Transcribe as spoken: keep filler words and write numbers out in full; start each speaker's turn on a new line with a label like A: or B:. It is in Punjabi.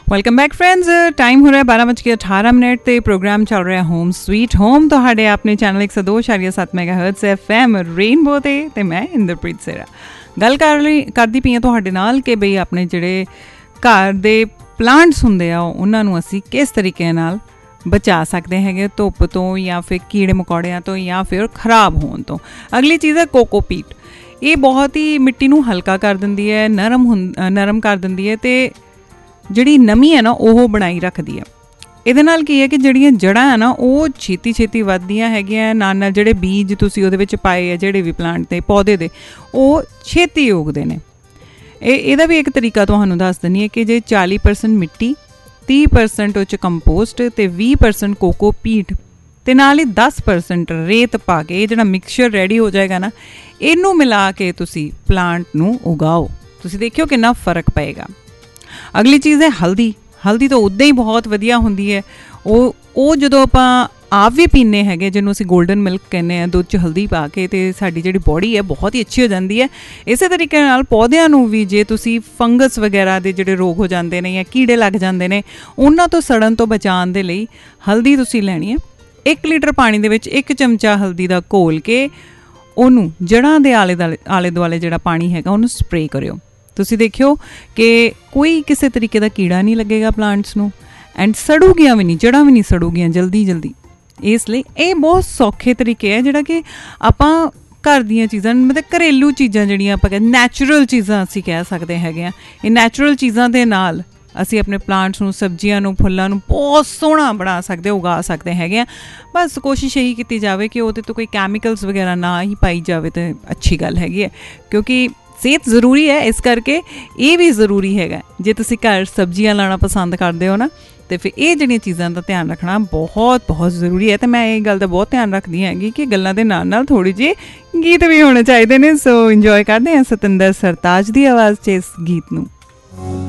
A: Welcome back friends. ਟਾਈਮ ਹੋ ਰਿਹਾ ਬਾਰਾਂ ਵੱਜ ਕੇ ਅਠਾਰਾਂ ਮਿੰਟ ਤੇ ਪ੍ਰੋਗਰਾਮ ਚੱਲ ਰਿਹਾ ਹੋਮ ਸਵੀਟ ਹੋਮ ਤੁਹਾਡੇ ਆਪਣੇ ਚੈਨਲ ਇੱਕ ਸੌ ਦੋ ਇਸ਼ਾਰੀਆ ਸੱਤ ਮੈਗਾਹਰਟਜ਼ ਐਫ ਐਮ ਰੇਨਬੋ ਤੇ ਤੇ ਮੈਂ ਇੰਦਰਪ੍ਰੀਤ ਸੇਰਾ ਗੱਲ ਕਰ ਲਈ ਕਰਦੀ ਪਈ ਹਾਂ ਤੁਹਾਡੇ ਨਾਲ ਕਿ ਬਈ ਆਪਣੇ ਜਿਹੜੇ ਘਰ ਦੇ ਪਲਾਂਟਸ ਹੁੰਦੇ ਆ ਉਹਨਾਂ ਨੂੰ ਅਸੀਂ ਕਿਸ ਤਰੀਕੇ ਨਾਲ ਬਚਾ ਸਕਦੇ ਹੈਗੇ ਧੁੱਪ ਤੋਂ ਜਾਂ ਫਿਰ ਕੀੜੇ ਮਕੌੜਿਆਂ ਤੋਂ ਜਾਂ ਫਿਰ ਖਰਾਬ ਹੋਣ ਤੋਂ। ਅਗਲੀ ਚੀਜ਼ ਹੈ ਕੋਕੋਪੀਟ। ਇਹ ਬਹੁਤ ਹੀ ਮਿੱਟੀ ਨੂੰ ਹਲਕਾ ਕਰ ਦਿੰਦੀ ਹੈ, ਨਰਮ ਹੁੰ ਨਰਮ ਕਰ ਦਿੰਦੀ ਹੈ ਅਤੇ ਜਿਹੜੀ ਨਮੀ ਹੈ ਨਾ ਉਹ ਬਣਾਈ ਰੱਖਦੀ ਹੈ। ਇਹਦੇ ਨਾਲ ਕੀ ਹੈ ਕਿ ਜਿਹੜੀਆਂ ਜੜ੍ਹਾਂ ਹੈ ਨਾ ਉਹ ਛੇਤੀ ਛੇਤੀ ਵੱਧਦੀਆਂ ਹੈਗੀਆਂ, ਨਾਲ ਨਾਲ ਜਿਹੜੇ ਬੀਜ ਤੁਸੀਂ ਉਹਦੇ ਵਿੱਚ ਪਾਏ ਆ ਜਿਹੜੇ ਵੀ ਪਲਾਂਟ ਦੇ ਪੌਦੇ ਦੇ ਉਹ ਛੇਤੀ ਉੱਗਦੇ ਨੇ। ਇਹ ਇਹਦਾ ਵੀ ਇੱਕ ਤਰੀਕਾ ਤੁਹਾਨੂੰ ਦੱਸ ਦਿੰਦੀ ਹੈ ਕਿ ਜੇ ਚਾਲੀ ਪਰਸੈਂਟ ਮਿੱਟੀ, ਤੀਹ ਪਰਸੈਂਟ ਉਹ 'ਚ ਕੰਪੋਸਟ ਅਤੇ ਵੀਹ ਪਰਸੈਂਟ ਕੋਕੋਪੀਟ ਅਤੇ ਨਾਲ ਹੀ ਦਸ ਪਰਸੈਂਟ ਰੇਤ ਪਾ ਕੇ ਇਹ ਜਿਹੜਾ ਮਿਕਸਚਰ ਰੈਡੀ ਹੋ ਜਾਏਗਾ ਨਾ ਇਹਨੂੰ ਮਿਲਾ ਕੇ ਤੁਸੀਂ ਪਲਾਂਟ ਨੂੰ ਉਗਾਓ, ਤੁਸੀਂ ਦੇਖਿਓ ਕਿੰਨਾ ਫ਼ਰਕ ਪਏਗਾ। ਅਗਲੀ ਚੀਜ਼ ਹੈ ਹਲਦੀ। ਹਲਦੀ ਤਾਂ ਉੱਦਾਂ ਹੀ ਬਹੁਤ ਵਧੀਆ ਹੁੰਦੀ ਹੈ। ਉਹ ਉਹ ਜਦੋਂ ਆਪਾਂ ਆਪ ਵੀ ਪੀਂਦੇ ਹੈਗੇ ਜਿਹਨੂੰ ਅਸੀਂ ਗੋਲਡਨ ਮਿਲਕ ਕਹਿੰਦੇ ਹਾਂ, ਦੁੱਧ 'ਚ ਹਲਦੀ ਪਾ ਕੇ, ਅਤੇ ਸਾਡੀ ਜਿਹੜੀ ਬੋਡੀ ਹੈ ਬਹੁਤ ਹੀ ਅੱਛੀ ਹੋ ਜਾਂਦੀ ਹੈ। ਇਸੇ ਤਰੀਕੇ ਨਾਲ ਪੌਦਿਆਂ ਨੂੰ ਵੀ ਜੇ ਤੁਸੀਂ ਫੰਗਸ ਵਗੈਰਾ ਦੇ ਜਿਹੜੇ ਰੋਗ ਹੋ ਜਾਂਦੇ ਨੇ ਜਾਂ ਕੀੜੇ ਲੱਗ ਜਾਂਦੇ ਨੇ ਉਹਨਾਂ ਤੋਂ ਸੜਨ ਤੋਂ ਬਚਾਉਣ ਦੇ ਲਈ ਹਲਦੀ ਤੁਸੀਂ ਲੈਣੀ ਹੈ। ਇੱਕ ਲੀਟਰ ਪਾਣੀ ਦੇ ਵਿੱਚ ਇੱਕ ਚਮਚਾ ਹਲਦੀ ਦਾ ਘੋਲ ਕੇ ਉਹਨੂੰ ਜੜ੍ਹਾਂ ਦੇ ਆਲੇ ਦੁਆਲੇ ਆਲੇ ਦੁਆਲੇ ਜਿਹੜਾ ਪਾਣੀ ਹੈਗਾ ਉਹਨੂੰ ਸਪਰੇਅ ਕਰਿਓ। ਤੁਸੀਂ ਦੇਖਿਓ ਕਿ ਕੋਈ ਕਿਸੇ ਤਰੀਕੇ ਦਾ ਕੀੜਾ ਨਹੀਂ ਲੱਗੇਗਾ ਪਲਾਂਟਸ ਨੂੰ, ਐਂਡ ਸੜੂਗੀਆਂ ਵੀ ਨਹੀਂ, ਜੜ੍ਹਾਂ ਵੀ ਨਹੀਂ ਸੜੂਗੀਆਂ ਜਲਦੀ ਜਲਦੀ। ਇਸ ਲਈ ਇਹ ਬਹੁਤ ਸੌਖੇ ਤਰੀਕੇ ਹੈ ਜਿਹੜਾ ਕਿ ਆਪਾਂ ਘਰ ਦੀਆਂ ਚੀਜ਼ਾਂ ਮਤਲਬ ਘਰੇਲੂ ਚੀਜ਼ਾਂ ਜਿਹੜੀਆਂ ਆਪਾਂ ਕਹਿੰਦੇ ਨੈਚੁਰਲ ਚੀਜ਼ਾਂ ਅਸੀਂ ਕਹਿ ਸਕਦੇ ਹੈਗੇ ਹਾਂ। ਇਹ ਨੈਚੁਰਲ ਚੀਜ਼ਾਂ ਦੇ ਨਾਲ ਅਸੀਂ ਆਪਣੇ ਪਲਾਂਟਸ ਨੂੰ, ਸਬਜ਼ੀਆਂ ਨੂੰ, ਫੁੱਲਾਂ ਨੂੰ ਬਹੁਤ ਸੋਹਣਾ ਬਣਾ ਸਕਦੇ, ਉਗਾ ਸਕਦੇ ਹੈਗੇ ਹਾਂ। ਬਸ ਕੋਸ਼ਿਸ਼ ਇਹੀ ਕੀਤੀ ਜਾਵੇ ਕਿ ਉਹਦੇ ਤੋਂ ਕੋਈ ਕੈਮੀਕਲਸ ਵਗੈਰਾ ਨਾ ਹੀ ਪਾਈ ਜਾਵੇ ਤਾਂ ਅੱਛੀ ਗੱਲ ਹੈਗੀ ਹੈ, ਕਿਉਂਕਿ ਸਿਹਤ ਜ਼ਰੂਰੀ ਹੈ। ਇਸ ਕਰਕੇ ਇਹ ਵੀ ਜ਼ਰੂਰੀ ਹੈਗਾ ਜੇ ਤੁਸੀਂ ਘਰ ਸਬਜ਼ੀਆਂ ਲਾਉਣਾ ਪਸੰਦ ਕਰਦੇ ਹੋ ਨਾ, ਅਤੇ ਫਿਰ ਇਹ ਜਿਹੜੀਆਂ ਚੀਜ਼ਾਂ ਦਾ ਧਿਆਨ ਰੱਖਣਾ ਬਹੁਤ ਬਹੁਤ ਜ਼ਰੂਰੀ ਹੈ। ਅਤੇ ਮੈਂ ਇਹ ਗੱਲ ਦਾ ਬਹੁਤ ਧਿਆਨ ਰੱਖਦੀ ਹੈਗੀ ਕਿ ਗੱਲਾਂ ਦੇ ਨਾਲ ਨਾਲ ਥੋੜ੍ਹੀ ਜਿਹੀ ਗੀਤ ਵੀ ਹੋਣੇ ਚਾਹੀਦੇ ਨੇ। ਸੋ ਇੰਜੋਏ ਕਰਦੇ ਹਾਂ ਸਤਿੰਦਰ ਸਰਤਾਜ ਦੀ ਆਵਾਜ਼ 'ਚ ਇਸ ਗੀਤ ਨੂੰ।